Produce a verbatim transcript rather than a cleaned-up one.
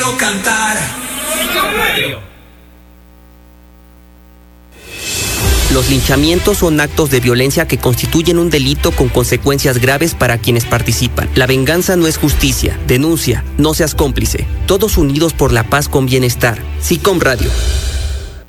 quiero cantar. Los linchamientos son actos de violencia que constituyen un delito con consecuencias graves para quienes participan. La venganza no es justicia. Denuncia, no seas cómplice. Todos unidos por la paz con bienestar. SICOM Radio.